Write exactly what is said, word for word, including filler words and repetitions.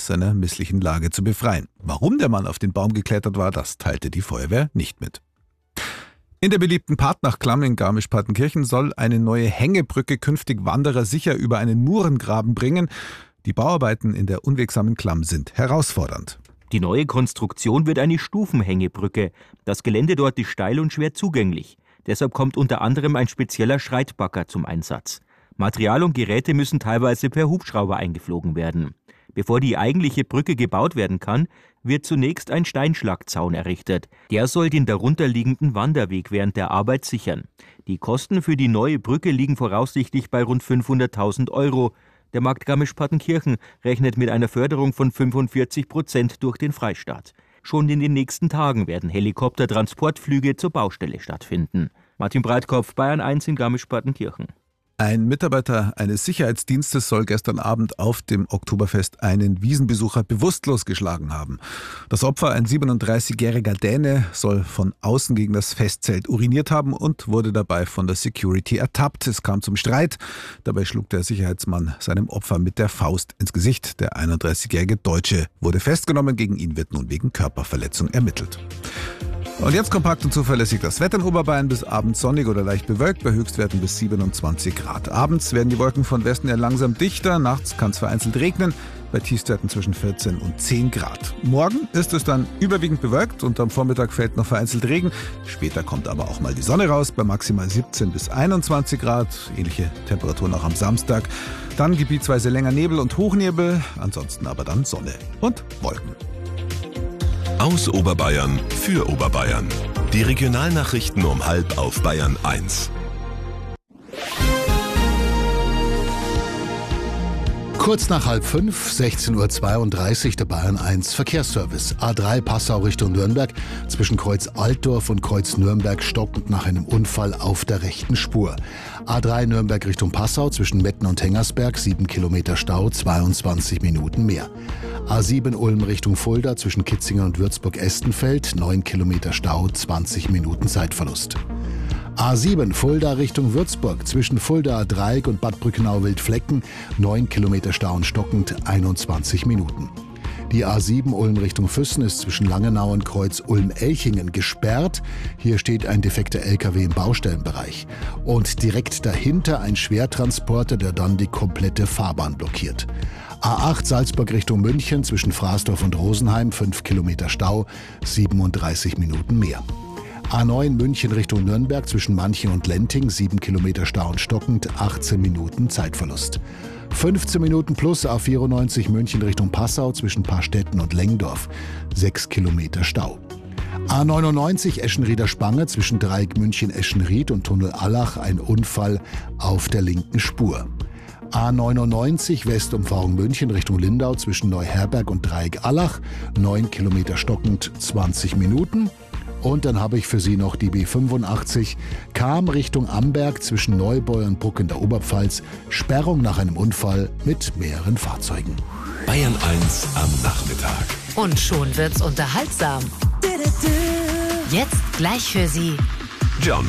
aus seiner misslichen Lage zu befreien. Warum der Mann auf den Baum geklettert war, das teilte die Feuerwehr nicht mit. In der beliebten Partnachklamm in Garmisch-Partenkirchen soll eine neue Hängebrücke künftig Wanderer sicher über einen Murengraben bringen. Die Bauarbeiten in der unwegsamen Klamm sind herausfordernd. Die neue Konstruktion wird eine Stufenhängebrücke. Das Gelände dort ist steil und schwer zugänglich. Deshalb kommt unter anderem ein spezieller Schreitbagger zum Einsatz. Material und Geräte müssen teilweise per Hubschrauber eingeflogen werden. Bevor die eigentliche Brücke gebaut werden kann, wird zunächst ein Steinschlagzaun errichtet. Der soll den darunterliegenden Wanderweg während der Arbeit sichern. Die Kosten für die neue Brücke liegen voraussichtlich bei rund fünfhunderttausend Euro. Der Markt Garmisch-Partenkirchen rechnet mit einer Förderung von fünfundvierzig Prozent durch den Freistaat. Schon in den nächsten Tagen werden Helikoptertransportflüge zur Baustelle stattfinden. Martin Breitkopf, Bayern eins in Garmisch-Partenkirchen. Ein Mitarbeiter eines Sicherheitsdienstes soll gestern Abend auf dem Oktoberfest einen Wiesenbesucher bewusstlos geschlagen haben. Das Opfer, ein siebenunddreißigjähriger Däne, soll von außen gegen das Festzelt uriniert haben und wurde dabei von der Security ertappt. Es kam zum Streit. Dabei schlug der Sicherheitsmann seinem Opfer mit der Faust ins Gesicht. Der einunddreißigjährige Deutsche wurde festgenommen. Gegen ihn wird nun wegen Körperverletzung ermittelt. Und jetzt kompakt und zuverlässig das Wetter in Oberbayern, bis abends sonnig oder leicht bewölkt, bei Höchstwerten bis siebenundzwanzig Grad. Abends werden die Wolken von Westen her langsam dichter, nachts kann es vereinzelt regnen, bei Tiefstwerten zwischen vierzehn und zehn Grad. Morgen ist es dann überwiegend bewölkt und am Vormittag fällt noch vereinzelt Regen. Später kommt aber auch mal die Sonne raus, bei maximal siebzehn bis einundzwanzig Grad, ähnliche Temperaturen auch am Samstag. Dann gebietsweise länger Nebel und Hochnebel, ansonsten aber dann Sonne und Wolken. Aus Oberbayern für Oberbayern. Die Regionalnachrichten um halb auf Bayern eins. Kurz nach halb fünf, sechzehn Uhr zweiunddreißig, der Bayern eins Verkehrsservice. A drei Passau Richtung Nürnberg, zwischen Kreuz Altdorf und Kreuz Nürnberg stockend nach einem Unfall auf der rechten Spur. A drei Nürnberg Richtung Passau, zwischen Metten und Hengersberg, sieben Kilometer Stau, zweiundzwanzig Minuten mehr. A sieben Ulm Richtung Fulda, zwischen Kitzingen und Würzburg-Estenfeld, neun Kilometer Stau, zwanzig Minuten Zeitverlust. A sieben Fulda Richtung Würzburg, zwischen Fuldaer Dreieck und Bad Brückenau-Wildflecken, neun Kilometer Stau und stockend, einundzwanzig Minuten. Die A sieben Ulm Richtung Füssen ist zwischen Langenau und Kreuz Ulm-Elchingen gesperrt. Hier steht ein defekter L K W im Baustellenbereich. Und direkt dahinter ein Schwertransporter, der dann die komplette Fahrbahn blockiert. A acht Salzburg Richtung München, zwischen Fraßdorf und Rosenheim, fünf Kilometer Stau, siebenunddreißig Minuten mehr. A neun München Richtung Nürnberg, zwischen Manching und Lenting, sieben Kilometer Stau und stockend, achtzehn Minuten Zeitverlust. fünfzehn Minuten plus A vierundneunzig München Richtung Passau, zwischen Paarstetten und Lengdorf, sechs Kilometer Stau. A neunundneunzig Eschenrieder Spange, zwischen Dreieck München Eschenried und Tunnel Allach, ein Unfall auf der linken Spur. A neunundneunzig Westumfahrung München Richtung Lindau, zwischen Neuherberg und Dreieck Allach, neun Kilometer stockend, zwanzig Minuten. Und dann habe ich für Sie noch die B fünfundachtzig, Cham Richtung Amberg, zwischen Neubeu und Bruck in der Oberpfalz, Sperrung nach einem Unfall mit mehreren Fahrzeugen. Bayern eins am Nachmittag. Und schon wird's unterhaltsam. Jetzt gleich für Sie John